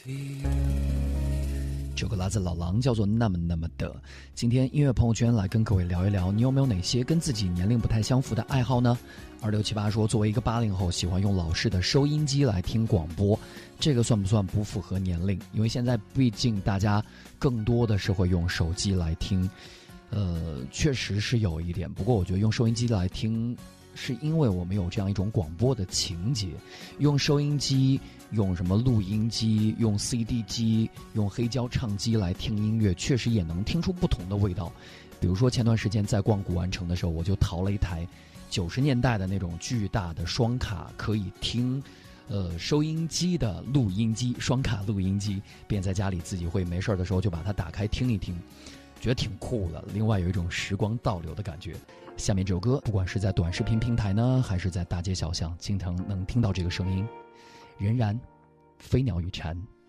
这个来自老狼，叫做那么那么的。今天音乐朋友圈来跟各位聊一聊，你有没有哪些跟自己年龄不太相符的爱好呢？2678说，作为一个80后，喜欢用老式的收音机来听广播，这个算不算不符合年龄？因为现在毕竟大家更多的是会用手机来听，确实是有一点。不过我觉得用收音机来听，是因为我们有这样一种广播的情节，用收音机、用什么录音机、用 CD 机、用黑胶唱机来听音乐，确实也能听出不同的味道。比如说前段时间在逛古玩城的时候，我就淘了一台90年代的那种巨大的双卡可以听收音机的录音机，双卡录音机，便在家里自己会没事的时候就把它打开听一听，觉得挺酷的。另外有一种时光倒流的感觉。下面这首歌，不管是在短视频平台呢，还是在大街小巷，经常能听到这个声音，仍然飞鸟与蝉。